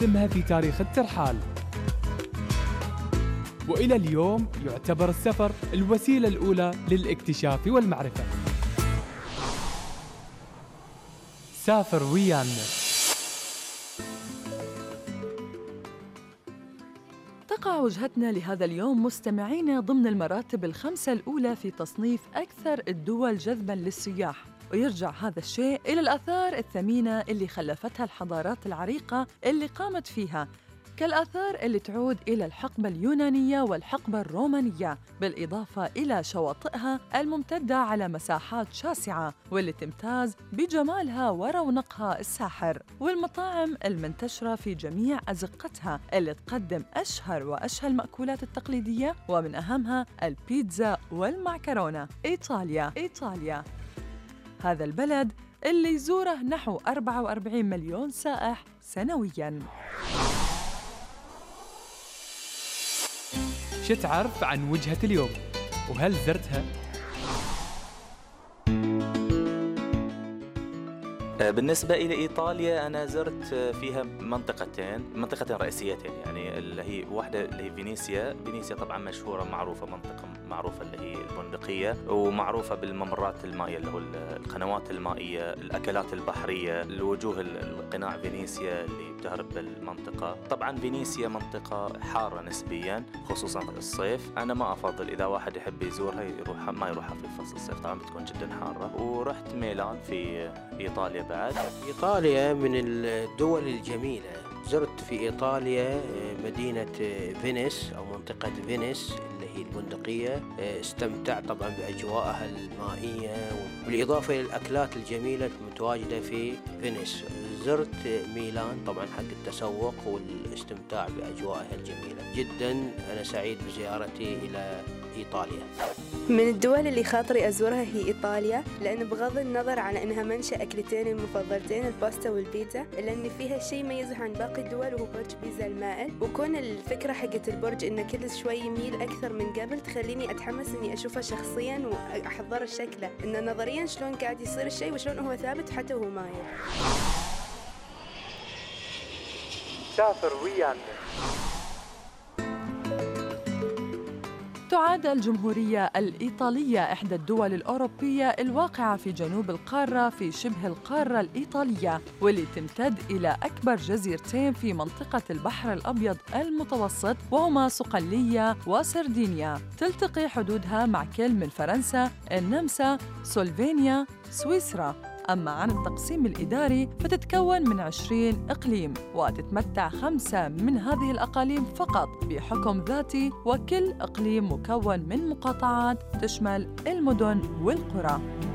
اسمها في تاريخ الترحال. وإلى اليوم يعتبر السفر الوسيلة الأولى للاكتشاف والمعرفة. سافر ويانا. تقع وجهتنا لهذا اليوم مستمعين ضمن المراتب الخمسة الأولى في تصنيف أكثر الدول جذباً للسياح، ويرجع هذا الشيء إلى الآثار الثمينة اللي خلفتها الحضارات العريقة اللي قامت فيها، كالآثار اللي تعود إلى الحقبة اليونانية والحقبة الرومانية، بالإضافة إلى شواطئها الممتدة على مساحات شاسعة واللي تمتاز بجمالها ورونقها الساحر، والمطاعم المنتشرة في جميع أزقتها اللي تقدم أشهر وأشهى المأكولات التقليدية، ومن أهمها البيتزا والمعكرونة. إيطاليا هذا البلد اللي يزوره نحو 44 مليون سائح سنوياً. شو تعرف عن وجهة اليوم؟ وهل زرتها؟ بالنسبة إلى إيطاليا أنا زرت فيها منطقتين رئيسيتين، يعني اللي هي واحدة اللي هي فينيسيا طبعا مشهورة معروفة، منطقة معروفة اللي هي البندقية، ومعروفة بالممرات المائية اللي هو القنوات المائية، الأكلات البحرية، الوجوه القناع فينيسيا اللي بتهرب بالمنطقة. طبعا فينيسيا منطقة حارة نسبيا خصوصا في الصيف، أنا ما أفضل إذا واحد يحب يزورها ما يروحها في فصل الصيف، طبعا بتكون جدا حارة. ورحت ميلان في إيطاليا. بعد إيطاليا من الدول الجميلة، زرت في إيطاليا مدينة فينيس أو منطقة فينيس اللي هي البندقية، استمتعت طبعا بأجواءها المائية بالإضافة إلى الأكلات الجميلة المتواجدة في فينيس. زرت ميلان طبعا حق التسوق والاستمتاع بأجواءها الجميلة جدا. أنا سعيد بزيارتي إلى إيطاليا. من الدول اللي خاطري أزورها هي إيطاليا، لأن بغض النظر عن أنها منشأ أكلتين المفضلتين الباستا والبيتزا، إلا أن فيها شيء يميزها عن باقي الدول وهو برج بيزا المائل، وكون الفكرة حقت البرج إنه كل شوي يميل أكثر من قبل تخليني أتحمس إني أشوفه شخصيا وأحضر شكله، إنه نظريا شلون قاعد يصير الشيء وشلون هو ثابت حتى وهو مايل. سافر ويانا. تعد الجمهورية الإيطالية إحدى الدول الأوروبية الواقعة في جنوب القارة في شبه القارة الإيطالية، واللي تمتد إلى أكبر جزيرتين في منطقة البحر الأبيض المتوسط، وهما صقلية وسردينيا. تلتقي حدودها مع كل من فرنسا، النمسا، سلوفينيا، سويسرا. أما عن التقسيم الإداري فتتكون من 20 إقليم، وتتمتع 5 من هذه الأقاليم فقط بحكم ذاتي، وكل إقليم مكون من مقاطعات تشمل المدن والقرى.